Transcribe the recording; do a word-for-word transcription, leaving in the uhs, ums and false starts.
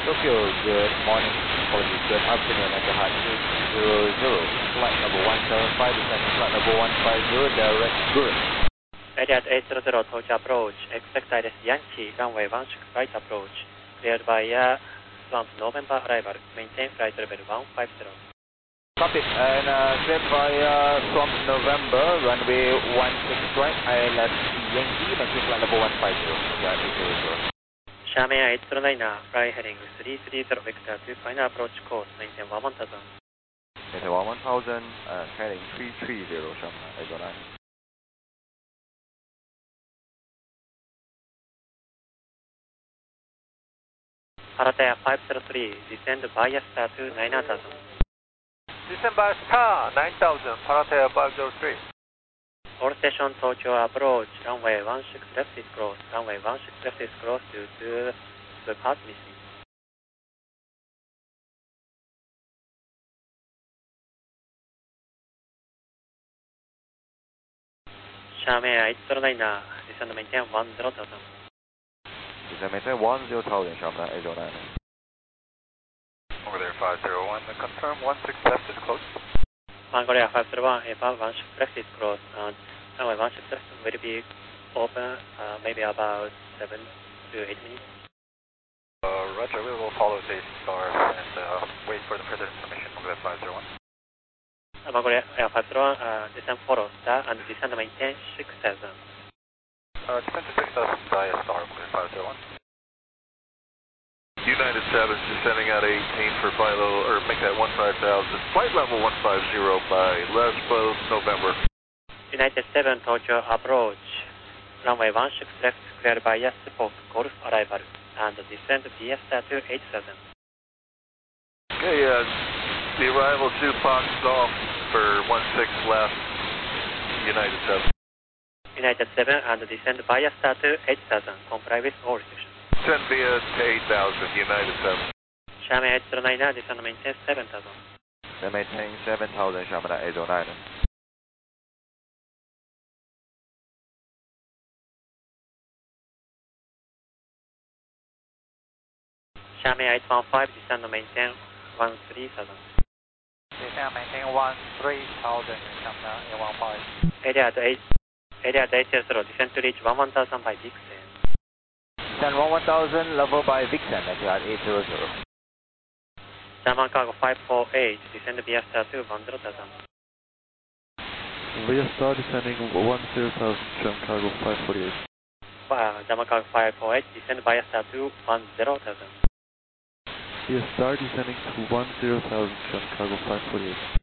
Tokyo, good morning. Apologies, good afternoon. Etihad eight hundred. Flight number one seven five, descending flight number one five zero, direct good. Etihad eight hundred, Tokyo approach. Expect I S Yankee, runway one six right approach. Cleared by air, Swamp November arrival. Maintain flight level one five zero. Copy, and uh, cleared by uh, Swamp November, runway one six right, I L S Yankee, maintain flight number one five zero. Etihad eight hundred. Xiamen eight zero nine, fly heading three three zero, vector to final approach course, maintain one one thousand. Maintain one one thousand, and heading three three zero, Shanghai eight zero nine. Paratea five zero three, descend via star to nine thousand. Descend by star nine thousand, Paratea five zero three. All station Tokyo approach, runway one six left is closed, runway one six left is closed due to the path missing. Xiamen eight zero nine, descend maintain one zero thousand. Descend maintain one zero thousand, Shanghai eight zero nine. Over there five zero one, confirm one six left is closed. Mongolia five zero one, above one six left is closed, and runway one six left will be open uh, maybe about seven to eight minutes. Uh, Roger, we will follow the star and uh, wait for the further information over there five zero one. Uh, Mongolia Air five zero one, uh, descend follow star and descend maintain six thousand. Uh, descend to six thousand via star over there five zero one. United seven descending at eighteen for Philo, or make that one five thousand. Flight level one five zero by Lesbos, November. United seven, Tokyo approach. Runway one six left, cleared by Yasupok, Golf arrival, and descend via star to eight thousand. Okay, uh, the arrival to Fox Golf for one six left, United seven. United seven, and descend via star to eight thousand, comply with all restrictions. Send via to eight thousand, United seven. Xiamen eight zero nine, descend maintain seven thousand. Descend maintain seven thousand, Shanghai eight zero nine. Xiamen eight one five, descend maintain one three thousand. Descend maintain one three thousand, Shanghai eight one five. Etihad eight, Etihad eight zero, descend to reach one one thousand by Dixon. Descend one one thousand, level by Vixen, Etihad eight hundred. German cargo five four eight, descend via star to one zero thousand. Via star descending one zero thousand, German cargo five forty-eight. Uh, German cargo five four eight, descend via star to one zero thousand. Via star descending to one zero thousand, German cargo five forty-eight.